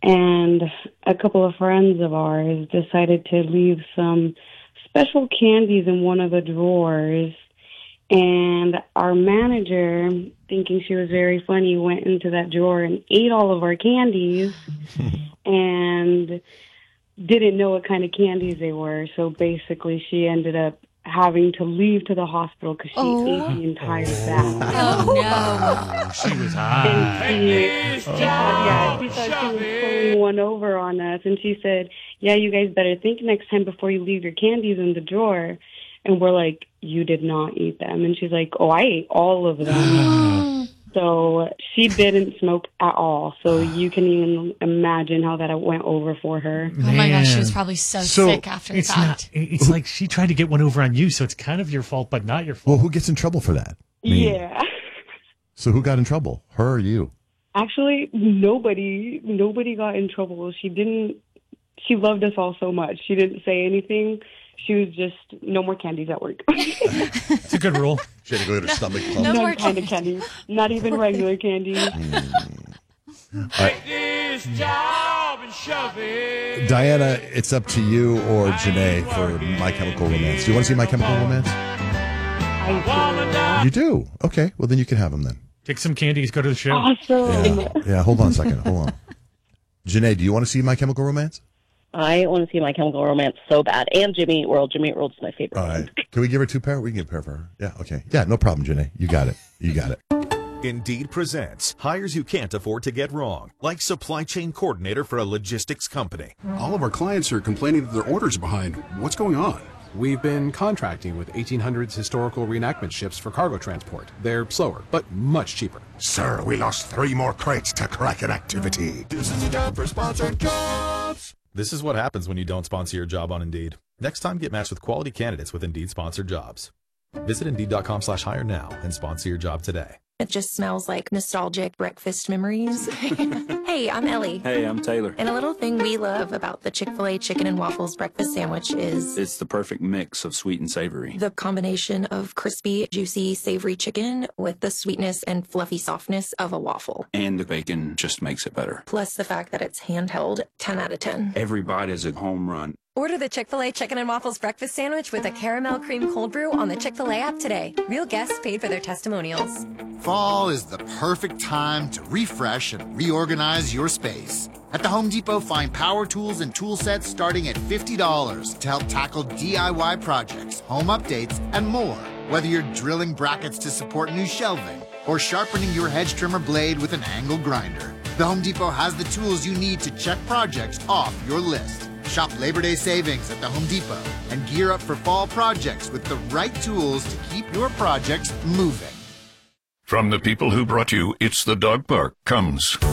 and a couple of friends of ours decided to leave some special candies in one of the drawers. And our manager, thinking she was very funny, went into that drawer and ate all of our candies and didn't know what kind of candies they were. So basically, she ended up having to leave to the hospital because she ate the entire bag. Oh, no. She was high. She thought she was pulling one over on us. And she said, yeah, you guys better think next time before you leave your candies in the drawer. And we're like, you did not eat them. And she's like, oh, I ate all of them. So she didn't smoke at all. So you can even imagine how that went over for her. Oh my gosh, she was probably so sick after the fact. It's like she tried to get one over on you, so it's kind of your fault, but not your fault. Well, who gets in trouble for that? Yeah. So who got in trouble? Her or you? Actually, nobody got in trouble. She loved us all so much. She didn't say anything. She was just, no more candies at work. It's a good rule. She had to go to her stomach pump. No No more kind of candy. Not even regular candy. Diana, it's up to you or Janae for My Chemical Romance. Do you want to see My Chemical Romance? I You do? Okay. Well, then you can have them then. Take some candies, go to the show. do. Awesome. Yeah, hold on a second. Hold on. Janae, do you want to see My Chemical Romance? I want to see My Chemical Romance so bad. And Jimmy Eat World. Jimmy Eat World's my favorite. All right. Can we give her 2 pair? We can give a pair for her. Yeah, okay. Yeah, no problem, Janae. You got it. You got it. Indeed presents hires you can't afford to get wrong, like supply chain coordinator for a logistics company. All of our clients are complaining that their orders are behind. What's going on? We've been contracting with 1800s historical reenactment ships for cargo transport. They're slower, but much cheaper. Sir, we lost 3 more crates to Kraken activity. This is a job for sponsored jobs. This is what happens when you don't sponsor your job on Indeed. Next time, get matched with quality candidates with Indeed sponsored jobs. Visit Indeed.com/hire now and sponsor your job today. It just smells like nostalgic breakfast memories. Hey, I'm Ellie. Hey, I'm Taylor. And a little thing we love about the Chick-fil-A chicken and waffles breakfast sandwich is It's the perfect mix of sweet and savory. the combination of crispy, juicy, savory chicken with the sweetness and fluffy softness of a waffle. And the bacon just makes it better. Plus the fact that it's handheld, 10 out of 10. Every bite is a home run. Order the Chick-fil-A Chicken and Waffles Breakfast Sandwich with a caramel cream cold brew on the Chick-fil-A app today. Real guests paid for their testimonials. Fall is the perfect time to refresh and reorganize your space. At the Home Depot, find power tools and tool sets starting at $50 to help tackle DIY projects, home updates, and more. Whether you're drilling brackets to support new shelving or sharpening your hedge trimmer blade with an angle grinder, the Home Depot has the tools you need to check projects off your list. Shop Labor Day savings at the Home Depot and gear up for fall projects with the right tools to keep your projects moving. From the people who brought you It's the Dog Park comes